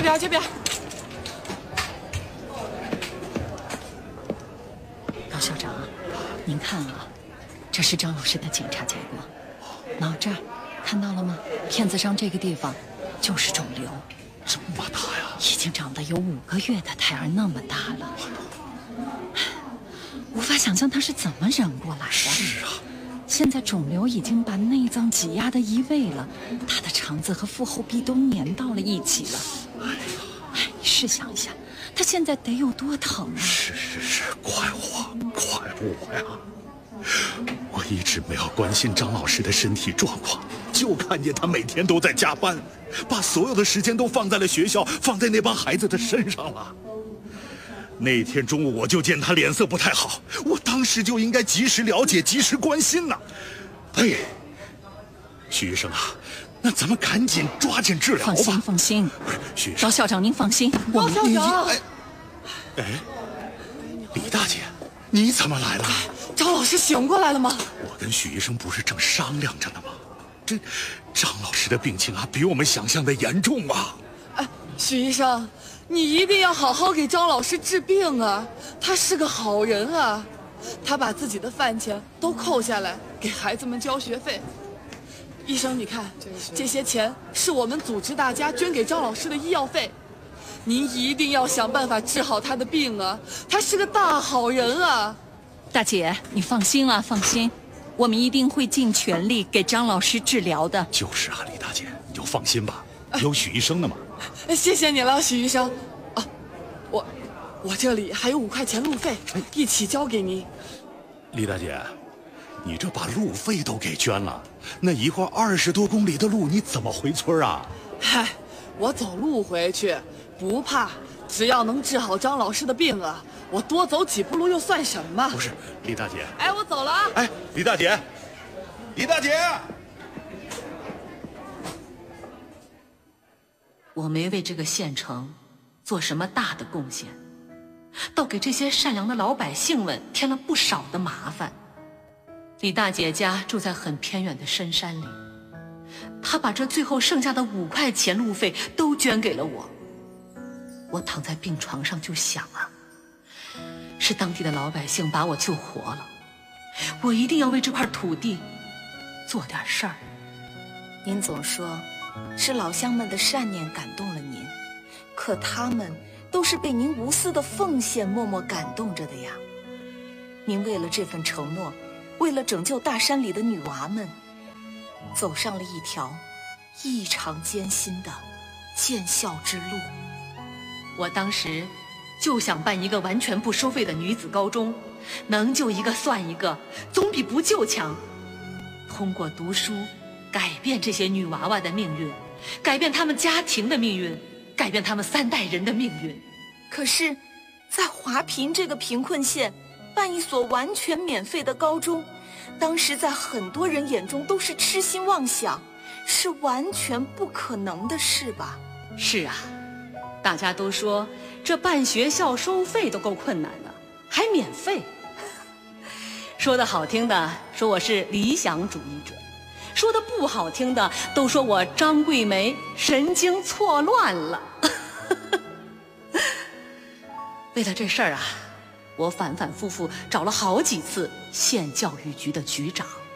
边，这边。 高校长，您看啊，这是张老师的检查结果，脑这儿看到了吗？片子上这个地方就是肿瘤， 这么大呀！ 已经长得有5个月的胎儿那么大了。无法想象他是怎么忍过来的。 是啊。 现在肿瘤已经把内脏挤压的移位了，他的肠子和腹后壁都粘到了一起了。哎，你试想一下，他现在得有多疼啊！ 是，怪我呀！我一直没有关心张老师的身体状况，就看见他每天都在加班，把所有的时间都放在了学校，放在那帮孩子的身上了。那天中午我就见他脸色不太好，我当时就应该及时了解，及时关心呐。哎，许医生啊，那咱们赶紧抓紧治疗吧。 放心， 许医生， 高校长您放心， 高校长， 哎，李大姐，你怎么来了？ 张老师醒过来了吗？ 我跟许医生不是正商量着呢吗？这张老师的病情啊，比我们想象的严重啊。 哎，许医生，你一定要好好给张老师治病啊！他是个好人啊，他把自己的饭钱都扣下来给孩子们交学费。医生，你看，这些钱是我们组织大家捐给张老师的医药费。您一定要想办法治好他的病啊！他是个大好人啊！ 大姐，你放心啊，放心，我们一定会尽全力给张老师治疗的。 就是啊，李大姐，你就放心吧，有许医生呢嘛。 谢谢你了，许医生。啊，我这里还有5块钱路费，一起交给您。 李大姐，你这把路费都给捐了，那一会儿20多公里的路你怎么回村啊？ 嗨，我走路回去不怕，只要能治好张老师的病啊，我多走几步路又算什么？ 不是，李大姐。 哎，我走了啊。 哎，李大姐，李大姐。 我没为这个县城做什么大的贡献，倒给这些善良的老百姓们添了不少的麻烦。李大姐家住在很偏远的深山里，她把这最后剩下的5块钱路费都捐给了我。我躺在病床上就想啊，是当地的老百姓把我救活了，我一定要为这块土地做点事儿。 您总说是老乡们的善念感动了您，可他们都是被您无私的奉献默默感动着的呀。您为了这份承诺，为了拯救大山里的女娃们，走上了一条异常艰辛的建校之路。 我当时就想办一个完全不收费的女子高中，能救一个算一个，总比不救强。通过读书改变这些女娃娃的命运，改变他们家庭的命运，改变他们3代人的命运。 可是在华坪这个贫困县办一所完全免费的高中，当时在很多人眼中都是痴心妄想，是完全不可能的事吧？ 是啊，大家都说这办学校收费都够困难的，还免费。说的好听的说我是理想主义者，说的不好听的都说我张桂梅神经错乱了。为了这事儿啊，我反反复复找了好几次县教育局的局长。